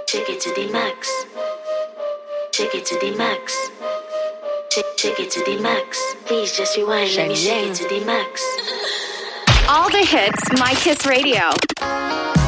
Take it to the max. Take it to the max. Take it to the max. Please just rewind. Let me shake it to the max. All the hits, My Kiss Radio.